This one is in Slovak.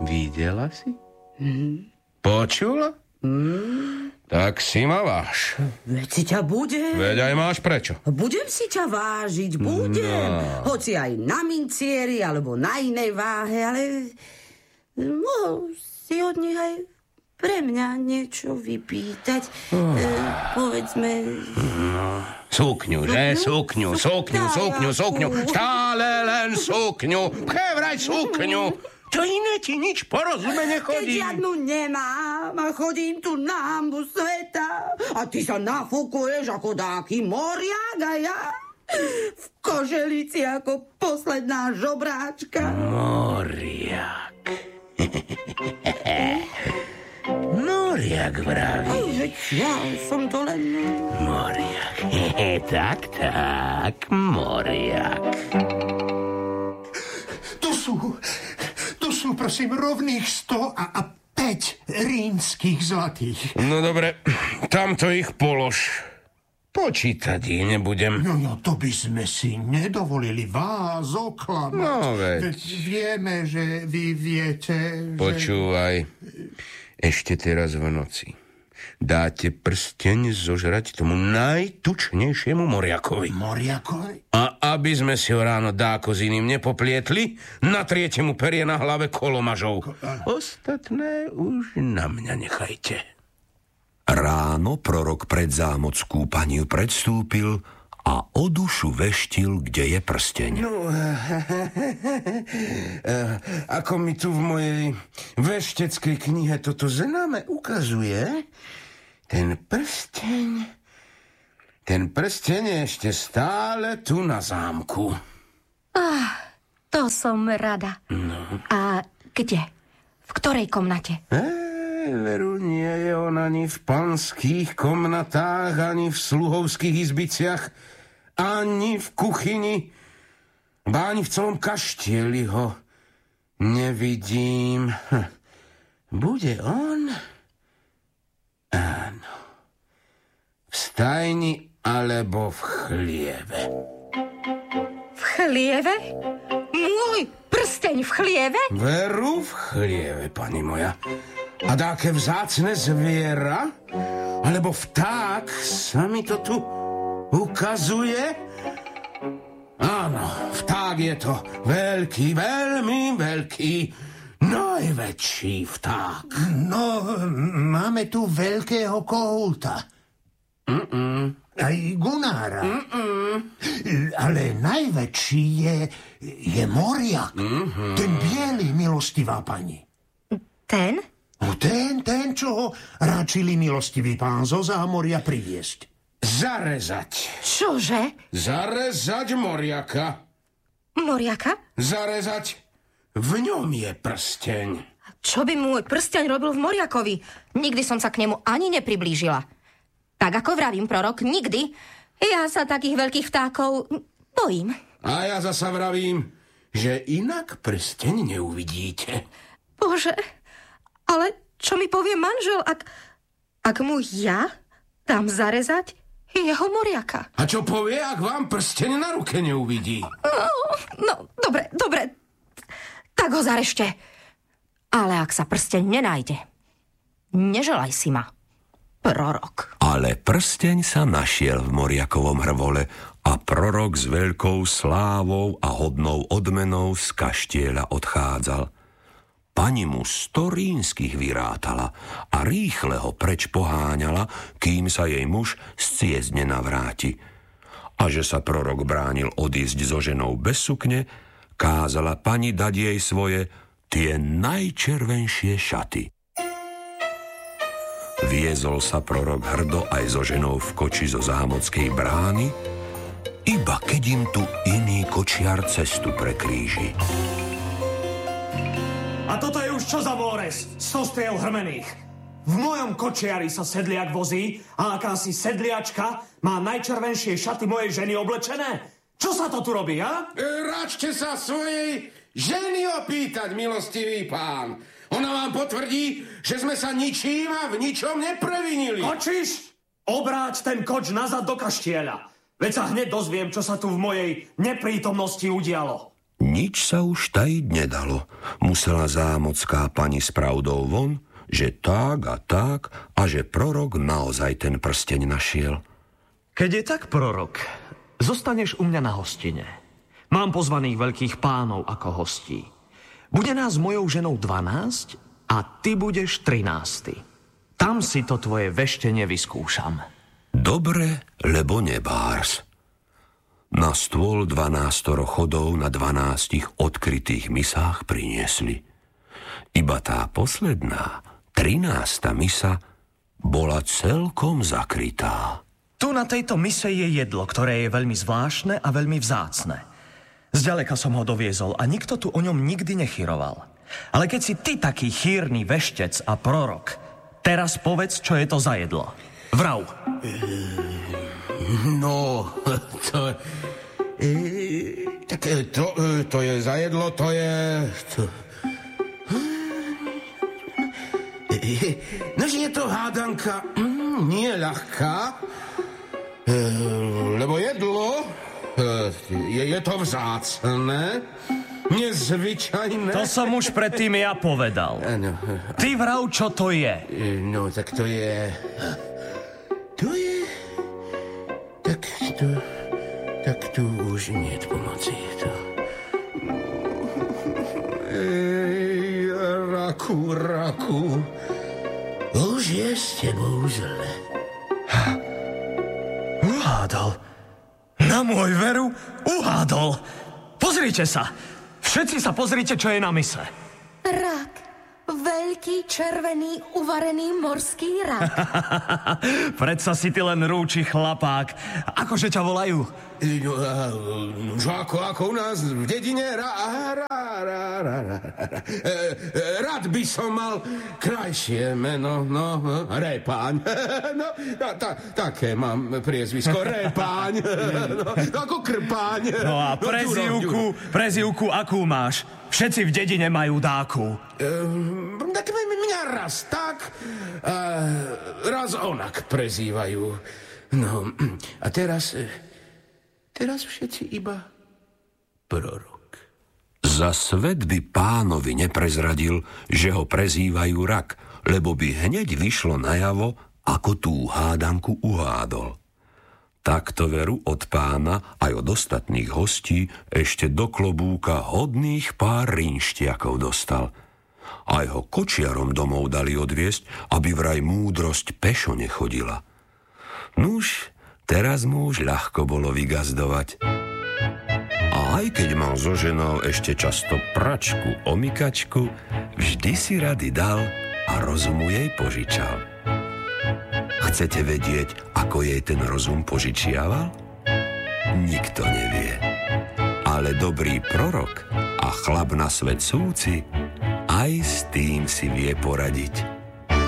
Videla si? Počula? Tak si ma váž. Veď si ťa budem. Veď aj máš prečo. Budem si ťa vážiť, budem. No. Hoci aj na mincieri, alebo na inej váhe, ale mohol si od nich aj pre mňa niečo vypýtať. Povedzme... Sukňu, že? Sukňu. Stále len sukňu. Vraj sukňu. Čo iné ti nič po rozume nechodí? Keď žiadnu nemám a chodím tu na hambu sveta a ty sa nafúkuješ ako dáky moriak a ja v koželici ako posledná žobráčka. Moriak. Moriak vraví. Veď ja som to len... Moriak. Tak, moriak. Tu sú, prosím, rovných 100 a 5 rínskych zlatých. No dobre, tamto ich polož. Počítať ich nebudem. No, to by sme si nedovolili vás oklamať. No veď. Vieme, že vy viete, Počúvaj, ešte teraz v noci dáte prsteň zožrať tomu najtučnejšiemu moriakovi. Moriakovi? A aby sme si ho ráno dáko s iným nepoplietli, natriete mu perie na hlave kolomažou. Ostatné už na mňa nechajte. Ráno prorok pred zámockú paniu predstúpil a o dušu veštil, kde je prsteň. No, ako mi tu v mojej vešteckej knihe toto známe ukazuje, ten prsteň je ešte stále tu na zámku. To som rada. No. A kde? V ktorej komnate? Veru, nie je on ani v panských komnatách, ani v sluhovských izbiciach, ani v kuchyni, ba ani v celom kaštieli ho nevidím. Bude on? Áno. V stajni alebo v chlieve. V chlieve? Môj prsteň v chlieve? Veru v chlieve, pani moja. A dáke vzácne zviera, alebo vták, sa mi to tu ukazuje? Áno, vták je to. Veľký, veľmi veľký, najväčší vták. No, máme tu veľkého kohúta. Aj Gunára. Ale najväčší je moriak. Ten biely, milostivá pani. Ten? No ten, čo ho ráčili milostivý pán zo zámoria priviesť. Zarezať. Čože? Zarezať moriaka. Moriaka? Zarezať. V ňom je prsteň. Čo by môj prsteň robil v moriakovi? Nikdy som sa k nemu ani nepriblížila. Tak ako vravím prorok, nikdy. Ja sa takých veľkých vtákov bojím. A ja zasa vravím, že inak prsteň neuvidíte. Bože, ale čo mi povie manžel, ak mu ja dám zarezať jeho moriaka? A čo povie, ak vám prsteň na ruke neuvidí? No, dobre. Tak ho zarešte. Ale ak sa prsteň nenájde, neželaj si ma, prorok. Ale prsteň sa našiel v moriakovom hrvole a prorok s veľkou slávou a hodnou odmenou z kaštieľa odchádzal. Pani mu 100 rínskych vyrátala a rýchle ho preč poháňala, kým sa jej muž z ciest nenavráti. A že sa prorok bránil odísť so ženou bez sukne, kázala pani dať jej svoje tie najčervenšie šaty. Viezol sa prorok hrdo aj so ženou v koči zo zámockej brány, iba keď im tu iný kočiar cestu prekríži. A toto je už čo za vórez? 100 striel hrmených. V mojom kočiari sa sedliak vozí a akási sedliačka má najčervenšie šaty mojej ženy oblečené. Čo sa to tu robí, a? Račte sa svojej ženy opýtať, milostivý pán. Ona vám potvrdí, že sme sa ničím a v ničom neprevinili. Kočiš? Obráť ten koč nazad do kaštieľa. Veď sa hneď dozviem, čo sa tu v mojej neprítomnosti udialo. Nič sa už tajiť nedalo. Musela zámocká pani s pravdou von, že tak a že prorok naozaj ten prsteň našiel. Keď je tak, prorok, zostaneš u mňa na hostine. Mám pozvaných veľkých pánov ako hostí. Bude nás s mojou ženou 12 a ty budeš 13. Tam si to tvoje veštenie vyskúšam. Dobre, lebo nebárs. Na stôl 12 chodov na 12 odkrytých misách priniesli. Iba tá posledná, 13. misa, bola celkom zakrytá. Tu na tejto mise je jedlo, ktoré je veľmi zvláštne a veľmi vzácne. Zďaleka som ho doviezol a nikto tu o ňom nikdy nechyroval. Ale keď si ty taký chýrny veštec a prorok, teraz povedz, čo je to za jedlo. Vrav. No, to je za jedlo, to je... Nože je to hádanka nie ľahká, lebo jedlo je to vzácne, nezvyčajné. To som už predtým ja povedal. Ty vrav, čo to je. No, tak to je... Tak tu už nie je pomoci. Raku, už je s tebou zle. Uhádol. Na môj veru, uhádol. Pozrite sa. Všetci sa pozrite, čo je na mise. Rak. Veľký, červený, uvarený morský rak. Predsa si ty len rúči chlapák. Akože ťa volajú? Ako u nás v dedine rád by som mal krajšie meno, no, Repáň. No, také mám priezvisko, Repáň. No, ako Krpáň. No a prezývku akú máš? Všetci v dedine majú dáku. Tak mňa raz tak, raz onak prezývajú. No, a teraz všetci iba prorok. Za svet by pánovi neprezradil, že ho prezývajú rak, lebo by hneď vyšlo najavo, ako tú hádanku uhádol. Takto veru od pána aj od ostatných hostí ešte do klobúka hodných pár rinštiakov dostal. Aj ho kočiarom domov dali odviesť, aby vraj múdrosť pešo nechodila. Nuž, teraz mu už ľahko bolo vygazdovať. A aj keď mal so ženou ešte často pračku, omykačku, vždy si rady dal a rozumu jej požičal. Chcete vedieť, ako jej ten rozum požičiaval? Nikto nevie. Ale dobrý prorok a chlap na svet súci aj s tým si vie poradiť.